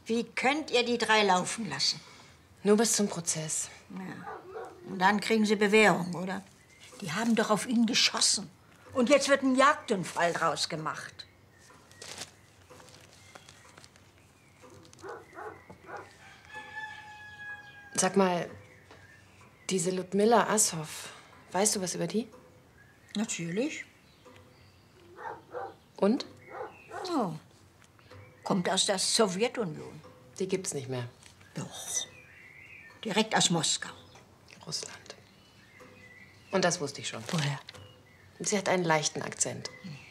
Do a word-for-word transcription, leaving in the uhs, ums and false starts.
Wie könnt ihr die drei laufen lassen? Nur bis zum Prozess. Ja. Und dann kriegen sie Bewährung, oder? Die haben doch auf ihn geschossen. Und jetzt wird ein Jagdunfall draus gemacht. Sag mal, diese Ludmilla Assow, weißt du was über die? Natürlich. Und? Oh. Kommt aus der Sowjetunion. Die gibt's nicht mehr. Doch. Direkt aus Moskau. Russland. Und das wusste ich schon. Woher? Sie hat einen leichten Akzent.